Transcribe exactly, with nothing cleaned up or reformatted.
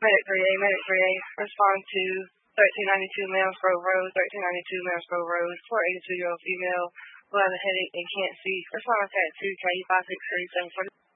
Medic three A, Medic three A, respond to thirteen ninety-two Mel's Grove Road, thirteen ninety-two Mel's Grove Road, four eighty-two-year-old female who has a headache and can't see. Respond at two K five six three seven four.